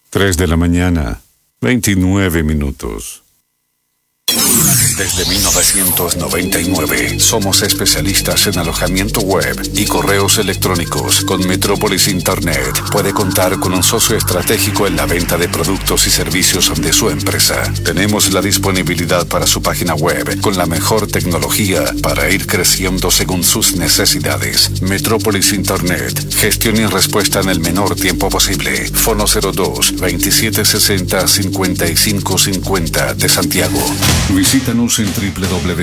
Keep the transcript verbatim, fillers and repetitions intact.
tres de la mañana, veintinueve minutos. Desde mil novecientos noventa y nueve somos especialistas en alojamiento web y correos electrónicos. Con Metrópolis Internet puede contar con un socio estratégico en la venta de productos y servicios de su empresa. Tenemos la disponibilidad para su página web con la mejor tecnología para ir creciendo según sus necesidades. Metrópolis Internet, gestión y respuesta en el menor tiempo posible. Fono cero dos, veintisiete sesenta, cincuenta y cinco cincuenta de Santiago. Visítanos en doble u doble u doble u